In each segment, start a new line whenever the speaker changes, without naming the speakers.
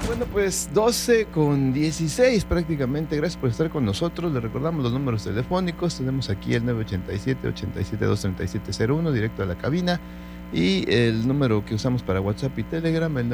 Bueno, pues 12:16 prácticamente. Gracias por estar con nosotros. Le recordamos los números telefónicos. Tenemos aquí el 987-872-3701 directo a la cabina. Y el número que usamos para WhatsApp y Telegram, el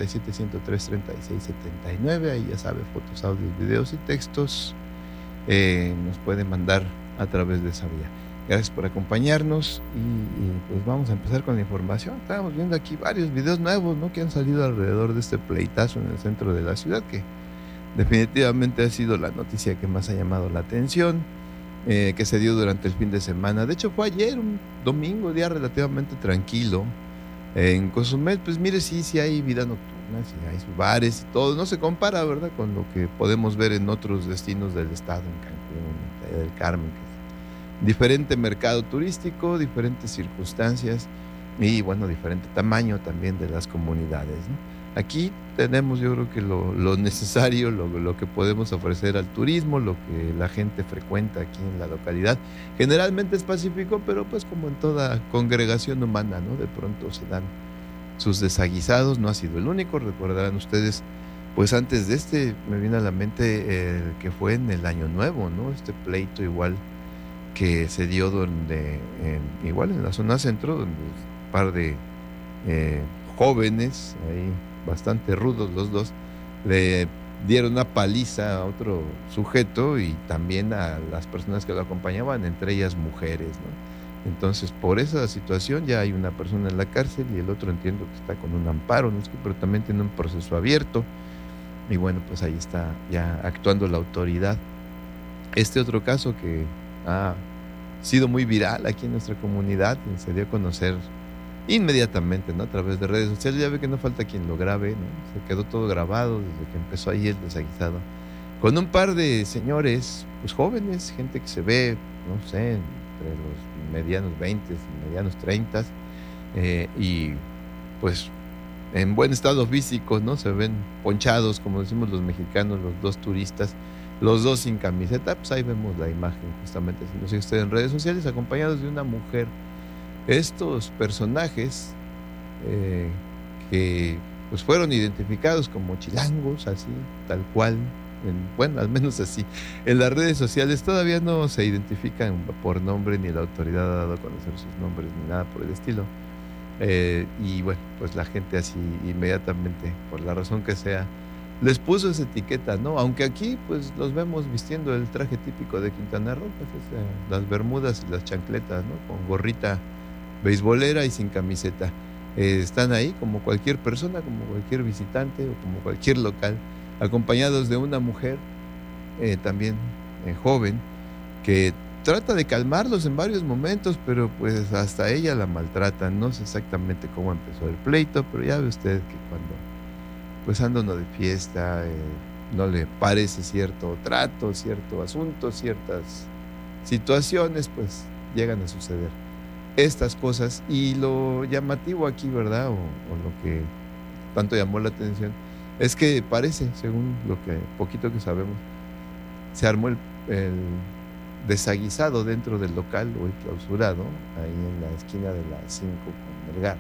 987-103-3679. Ahí ya sabe, fotos, audios, videos y textos. Nos puede mandar a través de esa vía. Gracias por acompañarnos y pues vamos a empezar con la información. Estábamos viendo aquí varios videos nuevos, ¿no?, que han salido alrededor de este pleitazo en el centro de la ciudad, que definitivamente ha sido la noticia que más ha llamado la atención, que se dio durante el fin de semana. De hecho, fue ayer, un domingo, día relativamente tranquilo. En Cozumel, pues mire, sí hay vida nocturna, sí hay bares y todo. No se compara, ¿verdad?, con lo que podemos ver en otros destinos del estado, en Cancún, en Playa del Carmen, que diferente mercado turístico, diferentes circunstancias y, bueno, diferente tamaño también de las comunidades, ¿no? Aquí tenemos, yo creo que lo necesario, lo que podemos ofrecer al turismo, lo que la gente frecuenta aquí en la localidad. Generalmente es pacífico, pero pues como en toda congregación humana, ¿no?, de pronto se dan sus desaguisados. No ha sido el único. Recordarán ustedes, pues antes de me viene a la mente el que fue en el Año Nuevo, ¿no? Este pleito igual que se dio igual en la zona centro, donde un par de jóvenes, ahí bastante rudos los dos, le dieron una paliza a otro sujeto y también a las personas que lo acompañaban, entre ellas mujeres, ¿no? Entonces, por esa situación ya hay una persona en la cárcel y el otro entiendo que está con un amparo, ¿no?, pero también tiene un proceso abierto. Y bueno, pues ahí está ya actuando la autoridad. Este otro caso que ha sido muy viral aquí en nuestra comunidad, y se dio a conocer inmediatamente, ¿no?, a través de redes sociales. Ya ve que no falta quien lo grabe, ¿no? Se quedó todo grabado desde que empezó ahí el desaguisado. Con un par de señores, pues jóvenes, gente que se ve, no sé, entre los medianos 20 y medianos 30, y pues en buen estado físico, ¿no? Se ven ponchados, como decimos los mexicanos, los dos turistas, los dos sin camiseta. Pues ahí vemos la imagen, justamente, si lo sigue usted en redes sociales, acompañados de una mujer. Estos personajes que pues fueron identificados como chilangos, así, tal cual, bueno, al menos así. En las redes sociales todavía no se identifican por nombre, ni la autoridad ha dado a conocer sus nombres, ni nada por el estilo. Y bueno, pues la gente así inmediatamente, por la razón que sea, les puso esa etiqueta, ¿no? Aunque aquí pues los vemos vistiendo el traje típico de Quintana Roo, pues las bermudas y las chancletas, ¿no?, con gorrita beisbolera y sin camiseta. Están ahí como cualquier persona, como cualquier visitante o como cualquier local, acompañados de una mujer también joven, que trata de calmarlos en varios momentos, pero pues hasta ella la maltratan. No sé exactamente cómo empezó el pleito, pero ya ve usted que cuando pues anda uno de fiesta, no le parece cierto trato, cierto asunto, ciertas situaciones, pues llegan a suceder estas cosas. Y lo llamativo aquí, ¿verdad?, o lo que tanto llamó la atención, es que parece, según lo que poquito que sabemos, se armó el desaguisado dentro del local, o el clausurado, ahí en la esquina de la 5 con Melgar.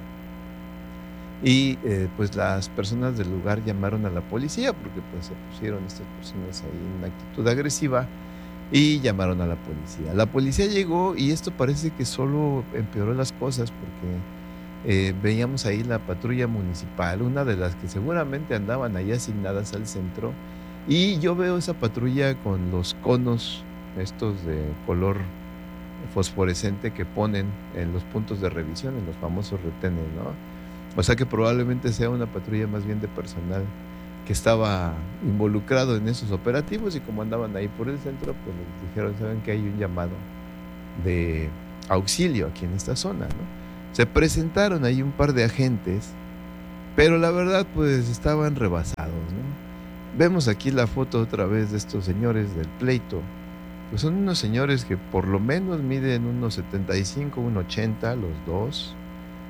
Y pues las personas del lugar llamaron a la policía, porque pues se pusieron estas personas ahí en una actitud agresiva, y llamaron a la policía. La policía llegó y esto parece que solo empeoró las cosas, porque veíamos ahí la patrulla municipal, una de las que seguramente andaban ahí asignadas al centro, y yo veo esa patrulla con los conos estos de color fosforescente que ponen en los puntos de revisión, en los famosos retenes, ¿no? O sea que probablemente sea una patrulla más bien de personal que estaba involucrado en esos operativos, y como andaban ahí por el centro, pues les dijeron, saben que hay un llamado de auxilio aquí en esta zona, ¿no? Se presentaron ahí un par de agentes, pero la verdad pues estaban rebasados, ¿no? Vemos aquí la foto otra vez de estos señores del pleito. Pues son unos señores que por lo menos miden unos 75, 1,80 los dos.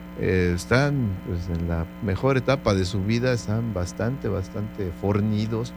Están pues en la mejor etapa de su vida, están bastante fornidos,